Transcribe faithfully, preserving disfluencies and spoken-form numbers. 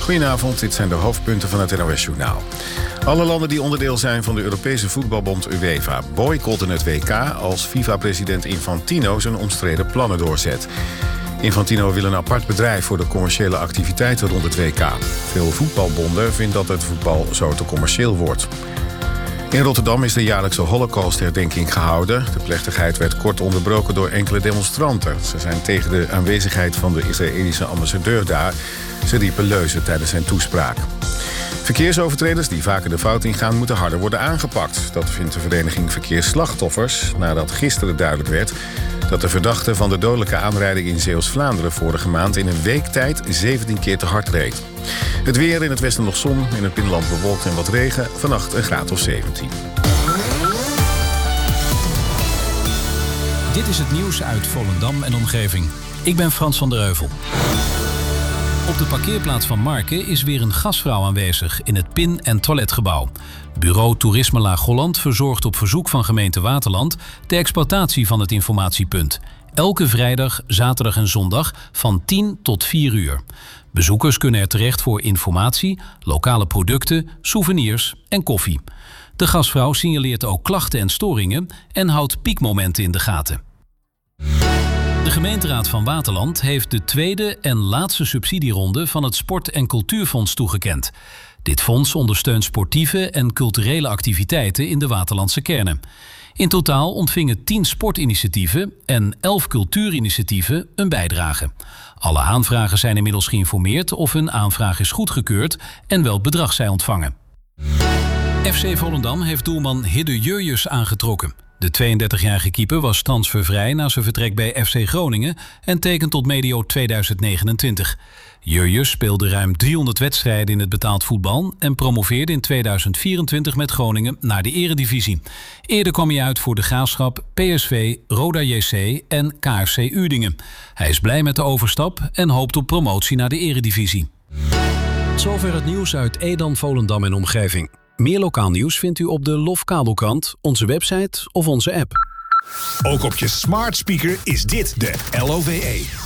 Goedenavond, dit zijn de hoofdpunten van het N O S-journaal. Alle landen die onderdeel zijn van de Europese voetbalbond UEFA boycotten het W K als FIFA-president Infantino zijn omstreden plannen doorzet. Infantino wil een apart bedrijf voor de commerciële activiteiten rond het W K. Veel voetbalbonden vinden dat het voetbal zo te commercieel wordt. In Rotterdam is de jaarlijkse Holocaustherdenking gehouden. De plechtigheid werd kort onderbroken door enkele demonstranten. Ze zijn tegen de aanwezigheid van de Israëlische ambassadeur daar. Ze riepen leuzen tijdens zijn toespraak. Verkeersovertreders die vaker de fout ingaan moeten harder worden aangepakt. Dat vindt de vereniging Verkeersslachtoffers nadat gisteren duidelijk werd dat de verdachte van de dodelijke aanrijding in Zeeuws-Vlaanderen vorige maand in een week tijd zeventien keer te hard reed. Het weer: in het westen nog zon, in het binnenland bewolkt en wat regen. Vannacht een graad of zeventien. Dit is het nieuws uit Volendam en omgeving. Ik ben Frans van der Heuvel. Op de parkeerplaats van Marken is weer een gastvrouw aanwezig in het pin- en toiletgebouw. Bureau Toerisme Laag-Holland verzorgt op verzoek van gemeente Waterland de exploitatie van het informatiepunt. Elke vrijdag, zaterdag en zondag van tien tot vier uur. Bezoekers kunnen er terecht voor informatie, lokale producten, souvenirs en koffie. De gastvrouw signaleert ook klachten en storingen en houdt piekmomenten in de gaten. De gemeenteraad van Waterland heeft de tweede en laatste subsidieronde van het Sport- en Cultuurfonds toegekend. Dit fonds ondersteunt sportieve en culturele activiteiten in de Waterlandse kernen. In totaal ontvingen tien sportinitiatieven en elf cultuurinitiatieven een bijdrage. Alle aanvragen zijn inmiddels geïnformeerd of hun aanvraag is goedgekeurd en welk bedrag zij ontvangen. F C Volendam heeft doelman Hidde Jurjus aangetrokken. De tweeëndertigjarige keeper was transfervrij na zijn vertrek bij F C Groningen en tekent tot medio tweeduizend negenentwintig. Jurjus speelde ruim driehonderd wedstrijden in het betaald voetbal en promoveerde in tweeduizend vierentwintig met Groningen naar de Eredivisie. Eerder kwam hij uit voor de Graafschap, P S V, Roda J C en K F C Uerdingen. Hij is blij met de overstap en hoopt op promotie naar de Eredivisie. Zover het nieuws uit Edam, Volendam en omgeving. Meer lokaal nieuws vindt u op de Lofkabelkrant, onze website of onze app. Ook op je smart speaker is dit de L O V E.